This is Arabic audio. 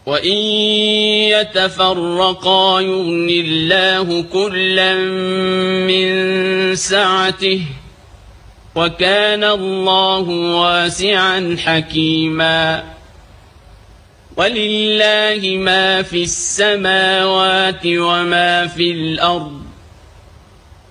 وإن يتفرقا يغن الله كلا من سعته وكان الله واسعا حكيما ولله ما في السماوات وما في الأرض